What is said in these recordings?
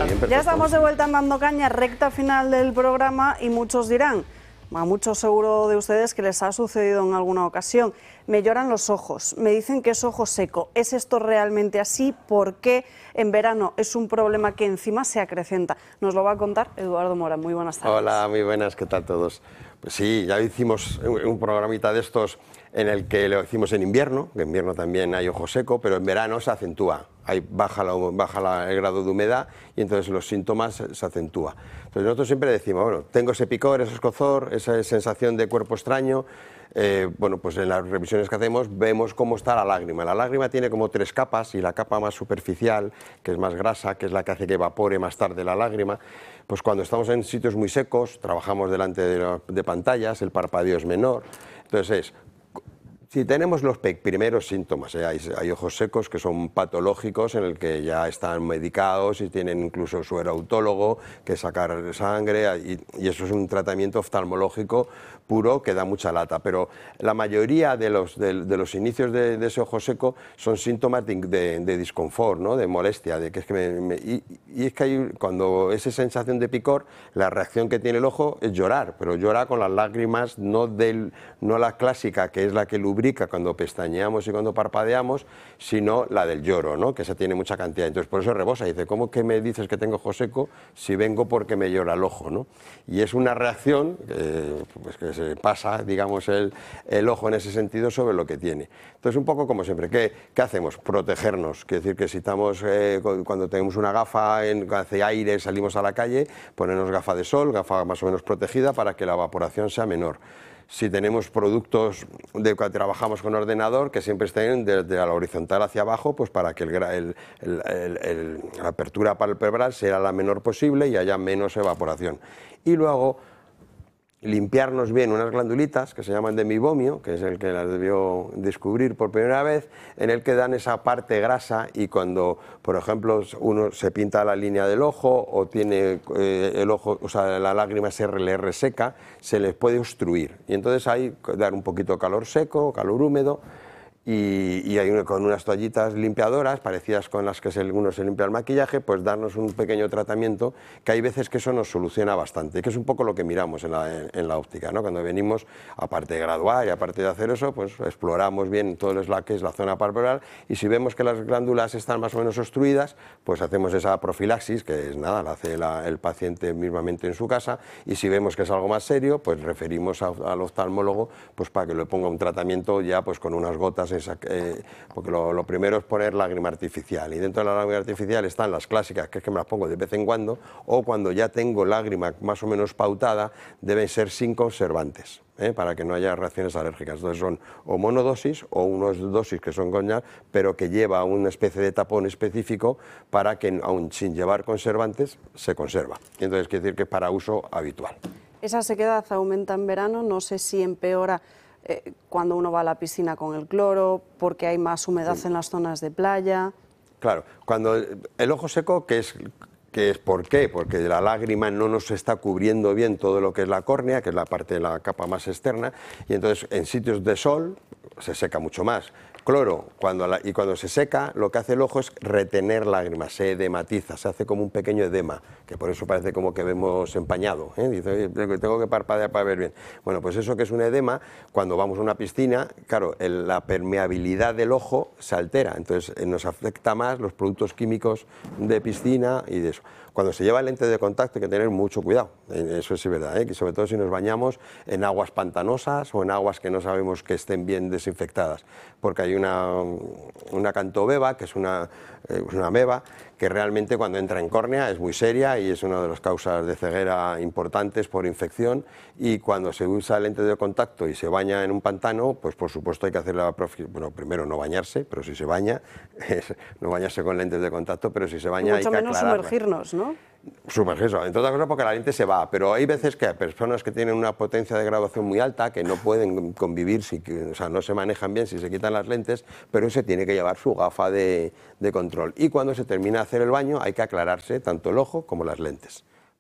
bien, perfecto. Ya estamos de vuelta en Dando Caña, recta final del programa, y muchos dirán, a muchos seguro de ustedes que les ha sucedido en alguna ocasión, me lloran los ojos, me dicen que es ojo seco. ¿Es esto realmente así? ¿Por qué en verano es un problema que encima se acrecenta? Nos lo va a contar Eduardo Mora. Muy buenas tardes. Hola, muy buenas, ¿qué tal todos? Pues sí, ya hicimos un programita de estos en el que lo hicimos en invierno, que en invierno también hay ojo seco, pero en verano se acentúa, ahí baja el grado de humedad y entonces los síntomas se acentúan. Entonces nosotros siempre decimos, bueno, tengo ese picor, ese escozor, esa sensación de cuerpo extraño. Bueno, pues en las revisiones que hacemos vemos cómo está la lágrima. La lágrima tiene como 3 capas y la capa más superficial, que es más grasa, que es la que hace que evapore más tarde la lágrima, pues cuando estamos en sitios muy secos, trabajamos delante de pantallas, el parpadeo es menor. Entonces, si tenemos los primeros síntomas, hay ojos secos que son patológicos, en el que ya están medicados y tienen incluso su erautólogo que sacar sangre, y eso es un tratamiento oftalmológico puro que da mucha lata, pero la mayoría de los inicios de ese ojo seco son síntomas de disconfort, ¿no? De molestia, de que es que y es que cuando esa sensación de picor, la reacción que tiene el ojo es llorar, pero llora con las lágrimas, no la clásica, que es la que lubrica cuando pestañeamos y cuando parpadeamos, sino la del lloro, ¿no? Que esa tiene mucha cantidad. Entonces por eso rebosa, dice, ¿cómo que me dices que tengo ojo seco si vengo porque me llora el ojo, ¿no? Y es una reacción pues que se pasa, digamos, el ojo en ese sentido sobre lo que tiene. Entonces, un poco como siempre, ¿qué hacemos? Protegernos. Quiere decir que si estamos, cuando tenemos una gafa, hace aire, salimos a la calle, ponernos gafa de sol, gafa más o menos protegida para que la evaporación sea menor. Si tenemos productos de que trabajamos con ordenador, que siempre estén desde la horizontal hacia abajo, pues para que la apertura palpebral sea la menor posible y haya menos evaporación. Y luego limpiarnos bien unas glandulitas que se llaman de mibomio, que es el que las debió descubrir por primera vez, en el que dan esa parte grasa, y cuando, por ejemplo, uno se pinta la línea del ojo o tiene el ojo, o sea, la lágrima se le reseca, se les puede obstruir. Y entonces ahí dar un poquito de calor seco, calor húmedo, y hay con unas toallitas limpiadoras parecidas con las que uno se limpia el maquillaje, pues darnos un pequeño tratamiento, que hay veces que eso nos soluciona bastante, que es un poco lo que miramos en la óptica, ¿no? Cuando venimos, aparte de graduar y aparte de hacer eso, pues exploramos bien todo lo que es la zona palpebral, y si vemos que las glándulas están más o menos obstruidas, pues hacemos esa profilaxis, que es nada, la hace el paciente mismamente en su casa, y si vemos que es algo más serio, pues referimos al oftalmólogo, pues para que le ponga un tratamiento ya pues con unas gotas, porque lo primero es poner lágrima artificial, y dentro de la lágrima artificial están las clásicas, que es que me las pongo de vez en cuando, o cuando ya tengo lágrima más o menos pautada, deben ser sin conservantes, para que no haya reacciones alérgicas. Entonces son o monodosis o unas dosis que son coñac, pero que lleva una especie de tapón específico para que, aun sin llevar conservantes, se conserva. Y entonces quiere decir que es para uso habitual. Esa sequedad aumenta en verano, no sé si empeora cuando uno va a la piscina con el cloro, porque hay más humedad en las zonas de playa. Claro, cuando el ojo seco, ¿qué es por qué? Porque la lágrima no nos está cubriendo bien todo lo que es la córnea, que es la parte de la capa más externa, y entonces en sitios de sol se seca mucho más. Cloro, y cuando se seca, lo que hace el ojo es retener lágrimas, se edematiza, se hace como un pequeño edema, que por eso parece como que vemos empañado, Dice, tengo que parpadear para ver bien. Bueno, pues eso que es un edema, cuando vamos a una piscina, claro, la permeabilidad del ojo se altera, entonces nos afecta más los productos químicos de piscina y de eso. Cuando se lleva lente de contacto hay que tener mucho cuidado, eso sí es verdad, que sobre todo si nos bañamos en aguas pantanosas o en aguas que no sabemos que estén bien desinfectadas, porque hay una cantobeba, que es una ameba, que realmente cuando entra en córnea es muy seria y es una de las causas de ceguera importantes por infección, y cuando se usa lente de contacto y se baña en un pantano, pues por supuesto hay que hacer bueno, primero no bañarse, pero si se baña, no bañarse con lentes de contacto, pero si se baña hay que aclararla. Mucho menos sumergirnos, ¿no? Sumergirse, entre otras cosas porque la lente se va, pero hay veces que hay personas que tienen una potencia de graduación muy alta, que no pueden convivir, o sea, no se manejan bien si se quitan las lentes, pero se tiene que llevar su gafa de control. Y cuando se termina de hacer el baño hay que aclararse tanto el ojo como las lentes,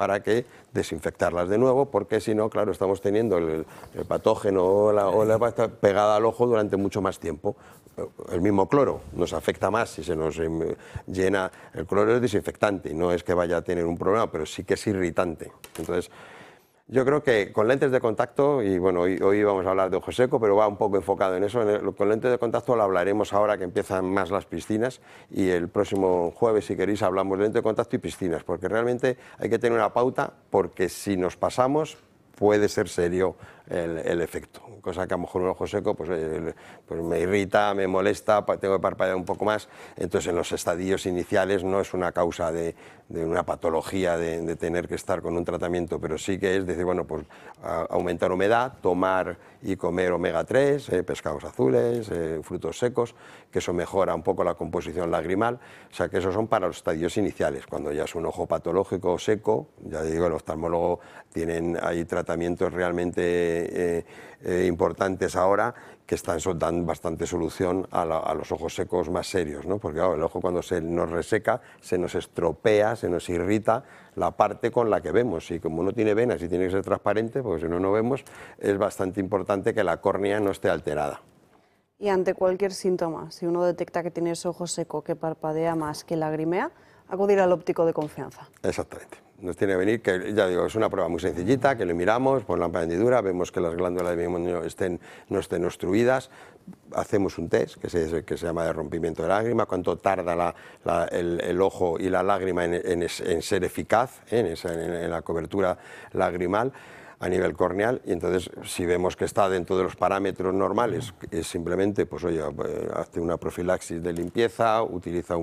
para que desinfectarlas de nuevo, porque si no, claro, estamos teniendo el patógeno o la pasta pegada al ojo durante mucho más tiempo. El mismo cloro nos afecta más si se nos llena. El cloro es desinfectante y no es que vaya a tener un problema, pero sí que es irritante. Entonces, yo creo que con lentes de contacto, y bueno, hoy vamos a hablar de ojo seco, pero va un poco enfocado en eso, con lentes de contacto lo hablaremos ahora que empiezan más las piscinas, y el próximo jueves, si queréis, hablamos de lentes de contacto y piscinas, porque realmente hay que tener una pauta, porque si nos pasamos puede ser serio el efecto, cosa que a lo mejor un ojo seco pues me irrita, me molesta, tengo que parpadear un poco más. Entonces en los estadios iniciales no es una causa de una patología de tener que estar con un tratamiento, pero sí que es decir, bueno, pues aumentar humedad, tomar y comer omega 3, pescados azules, frutos secos, que eso mejora un poco la composición lagrimal. O sea que esos son para los estadios iniciales. Cuando ya es un ojo patológico o seco, ya digo, el oftalmólogo hay tratamientos realmente importantes ahora que dan bastante solución a los ojos secos más serios, ¿no? Porque claro, el ojo cuando se nos reseca, se nos estropea, se nos irrita la parte con la que vemos, y como no tiene venas y tiene que ser transparente, porque si no, no vemos, es bastante importante que la córnea no esté alterada. Y ante cualquier síntoma, si uno detecta que tiene ese ojo seco, que parpadea más, que lagrimea, acudir al óptico de confianza. Exactamente. Nos tiene que venir, que ya digo, es una prueba muy sencillita, que lo miramos, por lámpara de hendidura, vemos que las glándulas de bimonio no estén obstruidas, hacemos un test que se llama de rompimiento de lágrima, cuánto tarda el ojo y la lágrima en ser eficaz, en la cobertura lagrimal a nivel corneal, y entonces si vemos que está dentro de los parámetros normales, es simplemente, pues oye, hazte una profilaxis de limpieza, utiliza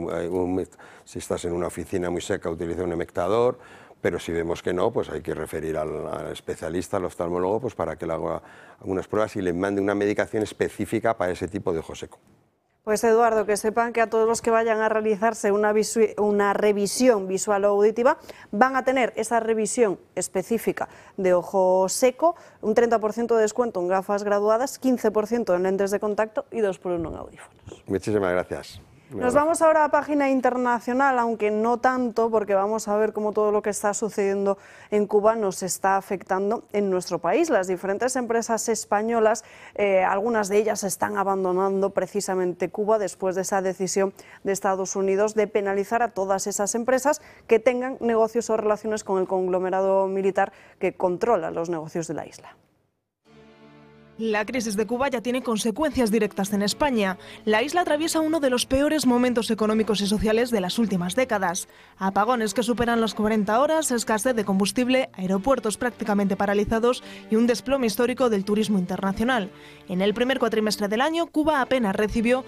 si estás en una oficina muy seca, utiliza un humectador, pero si vemos que no, pues hay que referir al especialista, al oftalmólogo, pues para que le haga algunas pruebas y le mande una medicación específica para ese tipo de ojo seco. Pues Eduardo, que sepan que a todos los que vayan a realizarse una revisión visual o auditiva van a tener esa revisión específica de ojo seco, un 30% de descuento en gafas graduadas, 15% en lentes de contacto y 2 por 1 en audífonos. Muchísimas gracias. Nos vamos ahora a página internacional, aunque no tanto, porque vamos a ver cómo todo lo que está sucediendo en Cuba nos está afectando en nuestro país. Las diferentes empresas españolas, algunas de ellas están abandonando precisamente Cuba después de esa decisión de Estados Unidos de penalizar a todas esas empresas que tengan negocios o relaciones con el conglomerado militar que controla los negocios de la isla. La crisis de Cuba ya tiene consecuencias directas en España. La isla atraviesa uno de los peores momentos económicos y sociales de las últimas décadas. Apagones que superan las 40 horas, escasez de combustible, aeropuertos prácticamente paralizados y un desplome histórico del turismo internacional. En el primer cuatrimestre del año, Cuba apenas recibió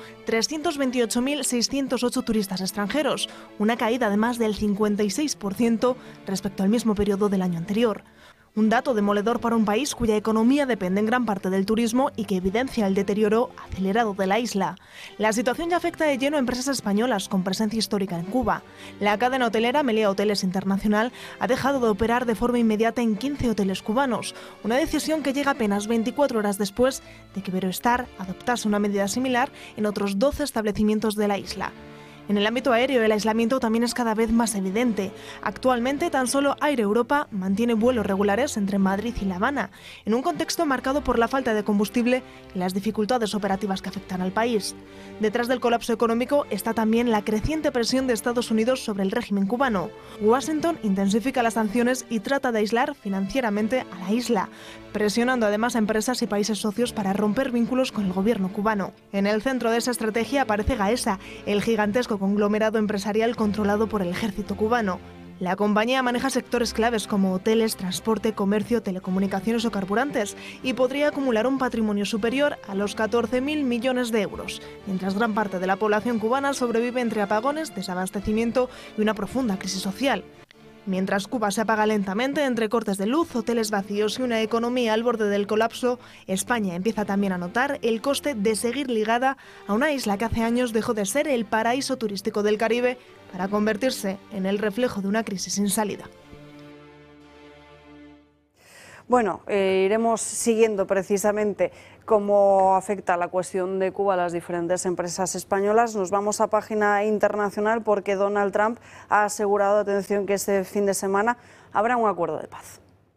328.608 turistas extranjeros, una caída de más del 56% respecto al mismo periodo del año anterior. Un dato demoledor para un país cuya economía depende en gran parte del turismo y que evidencia el deterioro acelerado de la isla. La situación ya afecta de lleno a empresas españolas con presencia histórica en Cuba. La cadena hotelera Meliá Hoteles Internacional ha dejado de operar de forma inmediata en 15 hoteles cubanos, una decisión que llega apenas 24 horas después de que Iberoestar adoptase una medida similar en otros 12 establecimientos de la isla. En el ámbito aéreo, el aislamiento también es cada vez más evidente. Actualmente, tan solo Air Europa mantiene vuelos regulares entre Madrid y La Habana, en un contexto marcado por la falta de combustible y las dificultades operativas que afectan al país. Detrás del colapso económico está también la creciente presión de Estados Unidos sobre el régimen cubano. Washington intensifica las sanciones y trata de aislar financieramente a la isla, presionando además a empresas y países socios para romper vínculos con el gobierno cubano. En el centro de esa estrategia aparece Gaesa, el gigantesco conglomerado empresarial controlado por el ejército cubano. La compañía maneja sectores claves como hoteles, transporte, comercio, telecomunicaciones o carburantes y podría acumular un patrimonio superior a los 14.000 millones de euros, mientras gran parte de la población cubana sobrevive entre apagones, desabastecimiento y una profunda crisis social. Mientras Cuba se apaga lentamente entre cortes de luz, hoteles vacíos y una economía al borde del colapso, España empieza también a notar el coste de seguir ligada a una isla que hace años dejó de ser el paraíso turístico del Caribe para convertirse en el reflejo de una crisis sin salida. Bueno, iremos siguiendo precisamente cómo afecta la cuestión de Cuba a las diferentes empresas españolas. Nos vamos a página internacional porque Donald Trump ha asegurado, atención, que este fin de semana habrá un acuerdo de paz.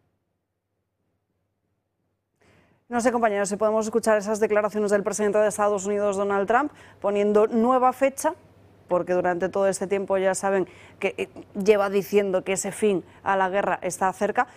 No sé, compañeros, si podemos escuchar esas declaraciones del presidente de Estados Unidos, Donald Trump, poniendo nueva fecha, porque durante todo este tiempo ya saben que lleva diciendo que ese fin a la guerra está cerca,